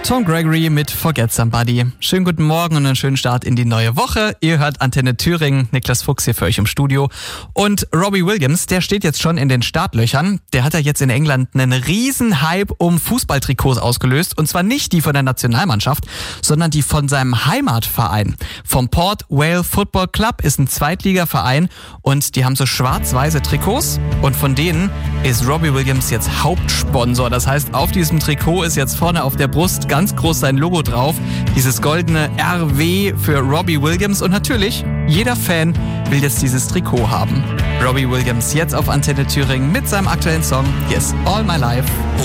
Tom Gregory mit Forget Somebody. Schönen guten Morgen und einen schönen Start in die neue Woche. Ihr hört Antenne Thüringen, Niklas Fuchs hier für euch im Studio. Und Robbie Williams, der steht jetzt schon in den Startlöchern. Der hat ja jetzt in England einen riesen Hype um Fußballtrikots ausgelöst. Und zwar nicht die von der Nationalmannschaft, sondern die von seinem Heimatverein. Vom Port Vale Football Club ist ein Zweitligaverein und die haben so schwarz-weiße Trikots. Und von denen ist Robbie Williams jetzt Hauptsponsor. Das heißt, auf diesem Trikot ist jetzt vorne auf der Brust ganz groß sein Logo drauf. Dieses goldene RW für Robbie Williams. Und natürlich, jeder Fan will jetzt dieses Trikot haben. Robbie Williams jetzt auf Antenne Thüringen mit seinem aktuellen Song Yes, All My Life.